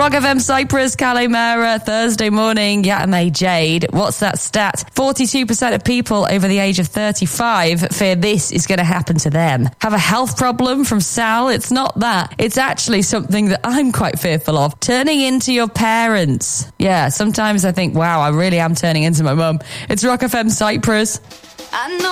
Rock FM Cyprus, Calimera, Thursday morning, Yatame Jade. What's that stat? 42% of people over the age of 35 fear this is going to happen to them. Have a health problem from Sal? It's not that. It's actually something that I'm quite fearful of. Turning into your parents. Yeah, sometimes I think, wow, I really am turning into my mum. It's Rock FM Cyprus. I know